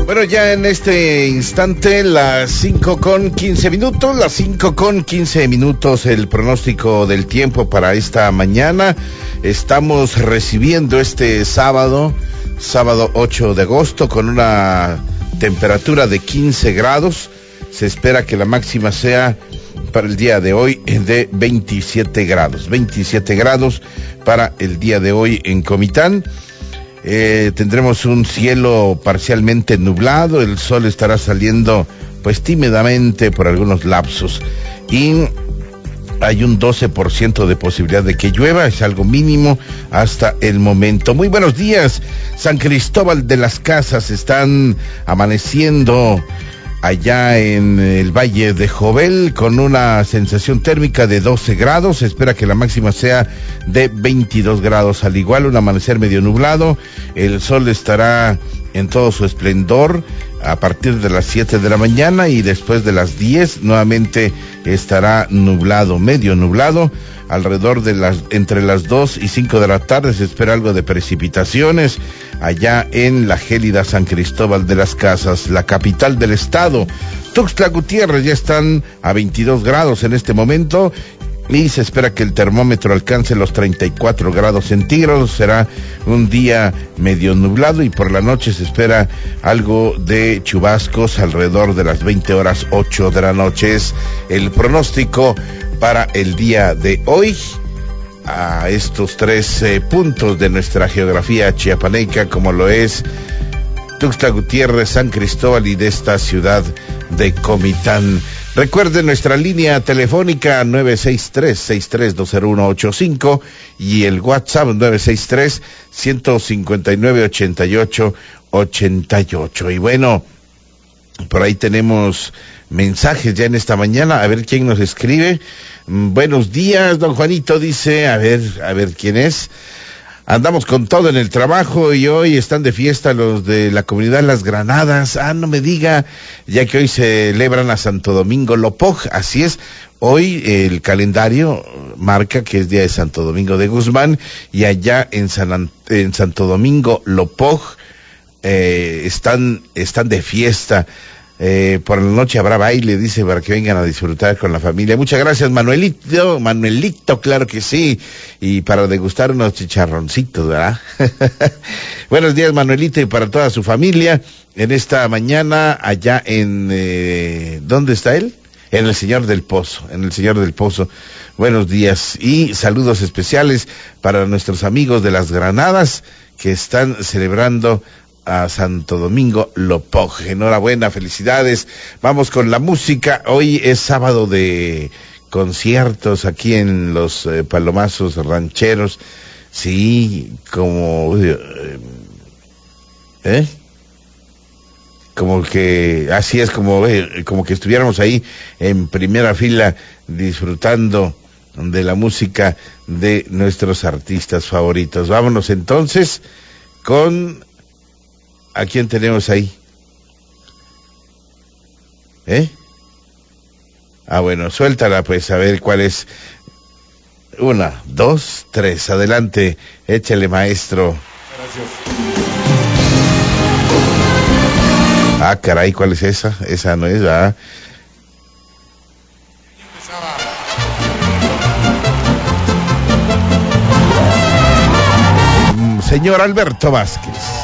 Bueno, ya en este instante, las 5:15 minutos, el pronóstico del tiempo para esta mañana. Estamos recibiendo este sábado 8 de agosto, con una temperatura de 15 grados. Se espera que la máxima sea para el día de hoy de 27 grados. 27 grados para el día de hoy en Comitán. Tendremos un cielo parcialmente nublado, el sol estará saliendo pues tímidamente por algunos lapsos y hay un 12% de posibilidad de que llueva, es algo mínimo hasta el momento. Muy buenos días, San Cristóbal de las Casas. Están amaneciendo allá en el Valle de Jovel con una sensación térmica de 12 grados. Se espera que la máxima sea de 22 grados. Al igual, un amanecer medio nublado. El sol estará en todo su esplendor a partir de las 7 de la mañana y después de las 10 nuevamente estará nublado, medio nublado. Alrededor de entre las 2 y 5 de la tarde se espera algo de precipitaciones allá en la gélida San Cristóbal de las Casas, la capital del estado. Tuxtla Gutiérrez ya están a 22 grados en este momento y se espera que el termómetro alcance los 34 grados centígrados. Será un día medio nublado y por la noche se espera algo de chubascos alrededor de las 20:08 de la noche. Es el pronóstico para el día de hoy a estos 3 puntos de nuestra geografía chiapaneca, como lo es Tuxtla Gutiérrez, San Cristóbal y de esta ciudad de Comitán. Recuerden nuestra línea telefónica 963-6320185 y el WhatsApp 963-159-8888. Y bueno, por ahí tenemos mensajes ya en esta mañana, a ver quién nos escribe. Buenos días, don Juanito, dice, a ver quién es. Andamos con todo en el trabajo y hoy están de fiesta los de la comunidad Las Granadas. No me diga, ya que hoy celebran a Santo Domingo Lopoj. Así es, hoy el calendario marca que es día de Santo Domingo de Guzmán y allá en Santo Domingo Lopoj están de fiesta. Por la noche habrá baile, dice, para que vengan a disfrutar con la familia. Muchas gracias, Manuelito, claro que sí, y para degustar unos chicharroncitos, ¿verdad? Buenos días, Manuelito, y para toda su familia, en esta mañana, allá en, ¿dónde está él? En el Señor del Pozo. Buenos días, y saludos especiales para nuestros amigos de Las Granadas, que están celebrando a Santo Domingo Lopoj. Enhorabuena, felicidades. Vamos con la música. Hoy es sábado de conciertos aquí en los Palomazos Rancheros. Sí, como que así es, como que estuviéramos ahí en primera fila disfrutando de la música de nuestros artistas favoritos. Vámonos entonces con... ¿A quién tenemos ahí? Bueno, suéltala pues, a ver cuál es. 1, 2, 3, adelante, échale, maestro. Gracias. Caray, ¿cuál es esa? Esa no es, ¿verdad? Señor Alberto Vázquez.